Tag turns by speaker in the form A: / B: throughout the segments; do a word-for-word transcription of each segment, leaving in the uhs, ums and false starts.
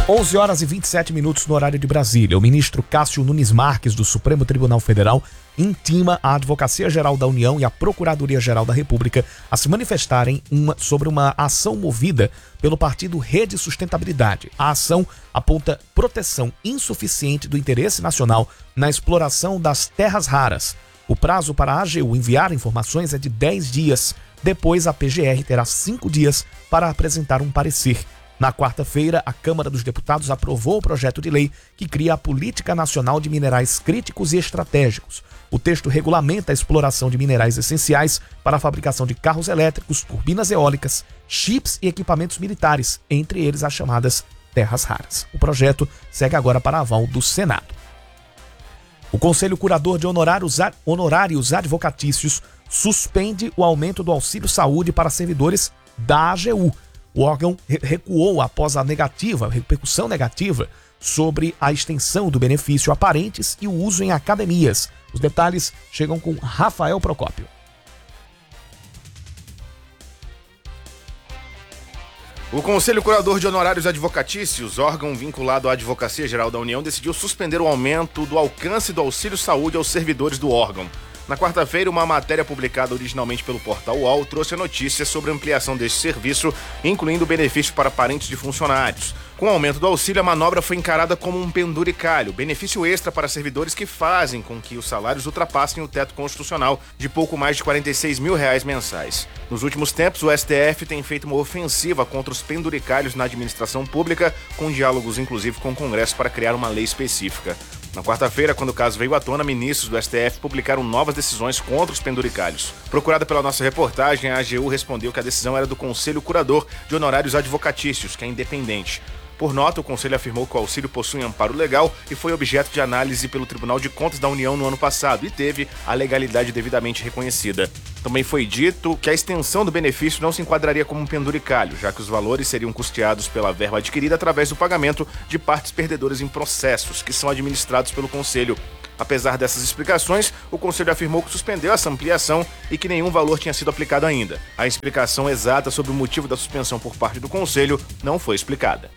A: onze horas e vinte e sete minutos no horário de Brasília. O ministro Cássio Nunes Marques, do Supremo Tribunal Federal, intima a Advocacia Geral da União e a Procuradoria-Geral da República a se manifestarem uma, sobre uma ação movida pelo partido Rede Sustentabilidade. A ação aponta proteção insuficiente do interesse nacional na exploração das terras raras. O prazo para a A G U enviar informações é de dez dias. Depois, a P G R terá cinco dias para apresentar um parecer. Na quarta-feira, a Câmara dos Deputados aprovou o projeto de lei que cria a Política Nacional de Minerais Críticos e Estratégicos. O texto regulamenta a exploração de minerais essenciais para a fabricação de carros elétricos, turbinas eólicas, chips e equipamentos militares, entre eles as chamadas terras raras. O projeto segue agora para aval do Senado. O Conselho Curador de Honorários, Honorários Advocatícios suspende o aumento do auxílio saúde para servidores da A G U. O órgão recuou após a negativa, a repercussão negativa sobre a extensão do benefício a parentes e o uso em academias. Os detalhes chegam com Rafael Procópio.
B: O Conselho Curador de Honorários Advocatícios, órgão vinculado à Advocacia Geral da União, decidiu suspender o aumento do alcance do auxílio saúde aos servidores do órgão. Na quarta-feira, uma matéria publicada originalmente pelo portal U O L trouxe a notícia sobre a ampliação deste serviço, incluindo o benefício para parentes de funcionários. Com o aumento do auxílio, a manobra foi encarada como um penduricalho, benefício extra para servidores que fazem com que os salários ultrapassem o teto constitucional de pouco mais de quarenta e seis mil reais mensais. Nos últimos tempos, o S T F tem feito uma ofensiva contra os penduricalhos na administração pública, com diálogos inclusive com o Congresso para criar uma lei específica. Na quarta-feira, quando o caso veio à tona, ministros do S T F publicaram novas decisões contra os penduricalhos. Procurada pela nossa reportagem, a A G U respondeu que a decisão era do Conselho Curador de Honorários Advocatícios, que é independente. Por nota, o Conselho afirmou que o auxílio possui amparo legal e foi objeto de análise pelo Tribunal de Contas da União no ano passado e teve a legalidade devidamente reconhecida. Também foi dito que a extensão do benefício não se enquadraria como um penduricalho, já que os valores seriam custeados pela verba adquirida através do pagamento de partes perdedoras em processos, que são administrados pelo Conselho. Apesar dessas explicações, o Conselho afirmou que suspendeu essa ampliação e que nenhum valor tinha sido aplicado ainda. A explicação exata sobre o motivo da suspensão por parte do Conselho não foi explicada.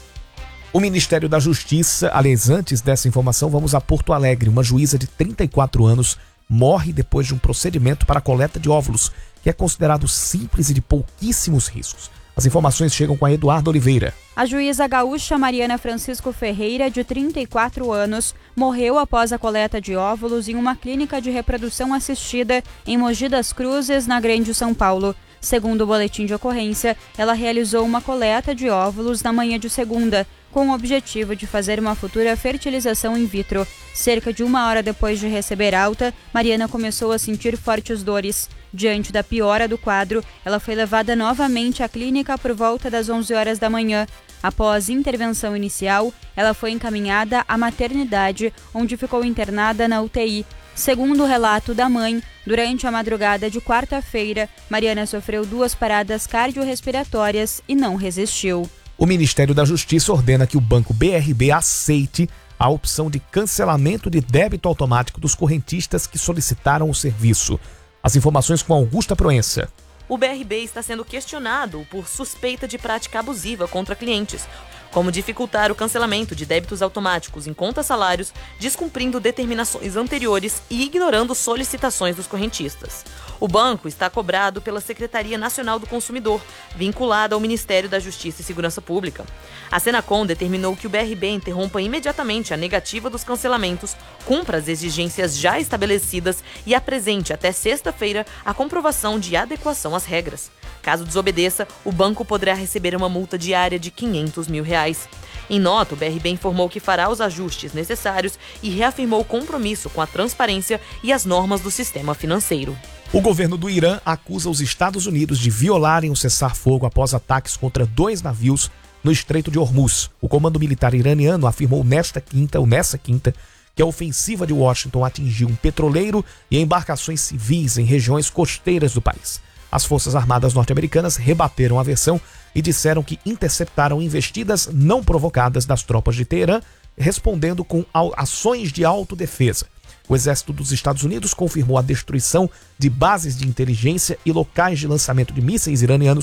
A: O Ministério da Justiça, aliás, antes dessa informação, vamos a Porto Alegre. Uma juíza de trinta e quatro anos morre depois de um procedimento para a coleta de óvulos, que é considerado simples e de pouquíssimos riscos. As informações chegam com a Eduardo Oliveira.
C: A juíza gaúcha Mariana Francisco Ferreira, de trinta e quatro anos, morreu após a coleta de óvulos em uma clínica de reprodução assistida em Mogi das Cruzes, na Grande São Paulo. Segundo o boletim de ocorrência, ela realizou uma coleta de óvulos na manhã de segunda, com o objetivo de fazer uma futura fertilização in vitro. Cerca de uma hora depois de receber alta, Mariana começou a sentir fortes dores. Diante da piora do quadro, ela foi levada novamente à clínica por volta das onze horas da manhã. Após intervenção inicial, ela foi encaminhada à maternidade, onde ficou internada na U T I. Segundo o relato da mãe, durante a madrugada de quarta-feira, Mariana sofreu duas paradas cardiorrespiratórias e não resistiu.
A: O Ministério da Justiça ordena que o Banco B R B aceite a opção de cancelamento de débito automático dos correntistas que solicitaram o serviço. As informações com Augusta Proença.
D: O B R B está sendo questionado por suspeita de prática abusiva contra clientes, como dificultar o cancelamento de débitos automáticos em contas salários, descumprindo determinações anteriores e ignorando solicitações dos correntistas. O banco está cobrado pela Secretaria Nacional do Consumidor, vinculada ao Ministério da Justiça e Segurança Pública. A Senacom determinou que o B R B interrompa imediatamente a negativa dos cancelamentos, cumpra as exigências já estabelecidas e apresente até sexta-feira a comprovação de adequação às regras. Caso desobedeça, o banco poderá receber uma multa diária de quinhentos mil reais. Em nota, o B R B informou que fará os ajustes necessários e reafirmou o compromisso com a transparência e as normas do sistema financeiro.
A: O governo do Irã acusa os Estados Unidos de violarem o cessar-fogo após ataques contra dois navios no Estreito de Hormuz. O comando militar iraniano afirmou nesta quinta, ou nessa quinta, que a ofensiva de Washington atingiu um petroleiro e embarcações civis em regiões costeiras do país. As Forças Armadas norte-americanas rebateram a versão e disseram que interceptaram investidas não provocadas das tropas de Teherã, respondendo com ações de autodefesa. O Exército dos Estados Unidos confirmou a destruição de bases de inteligência e locais de lançamento de mísseis iranianos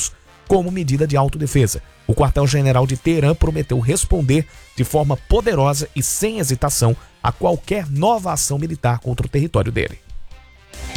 A: como medida de autodefesa. O quartel-general de Teherã prometeu responder de forma poderosa e sem hesitação a qualquer nova ação militar contra o território dele.